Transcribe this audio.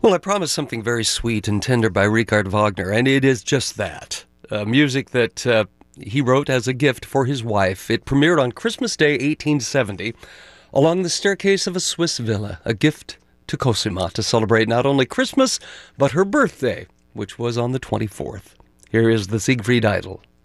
Well, I promised something very sweet and tender by Richard Wagner, and it is just that. Music that he wrote as a gift for his wife. It premiered on Christmas Day, 1870, along the staircase of a Swiss villa, a gift to Cosima to celebrate not only Christmas, but her birthday, which was on the 24th. Here is the Siegfried Idol.